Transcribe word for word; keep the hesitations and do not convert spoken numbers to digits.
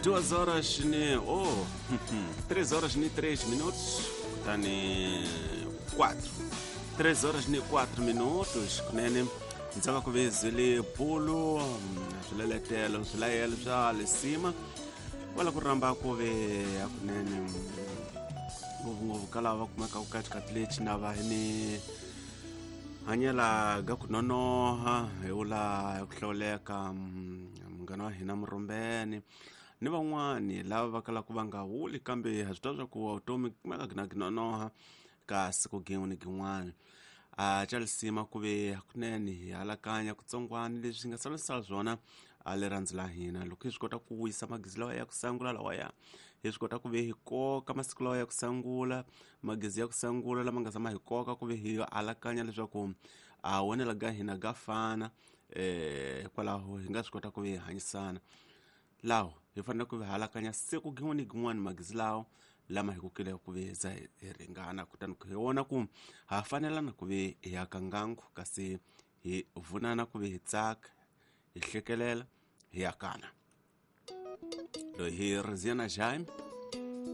Duas horas ni oh, três horas ni três minutos, tá ni quatro. Três horas ni quatro minutos, kunene ndzaka ku ve zile pulo swileletelo swilayelo swa le sima wala ku ramba ku ve akunene ngopfungopfu ka lava va kumeka ku katikati leti na va ni hanyela ga ku nonoha hi wula ya ku hlawuleka munghana wa hina Murombeni ni van'wani lava va kalaka va nga huli kambe ha swi tiva swa ku vutomi kumeka gina ginonoha ka siku gin'we ni gin'wana a ca lisima ku ve hakunene hi halakanya kutsongwana leswi nga salusala swona a le rhandzi la hina loko hi swi kota ku wisa magezi lawa ya ku sangula lawaya hi swi kota ku ve hi koka masiku lawa ya ku sangula magezi ya ku sangula lama nga zama hi koka ku ve hi halakanya leswaku a wonela ga hina ga fana eh hikwalaho hi nga swi kota ku ve hi hanyisana lawa hi fanele ku ve halakanya siku gin'we ni gin'wana magezi lawa lama hi kukile ku ve za hi ringana kutani ku hi wona ku ha fanelana ku ve hi yaka ngangu kasi hi vunana ku ve hi tsaka hi hlekelela hi yakana loyi hi Riziana Jaime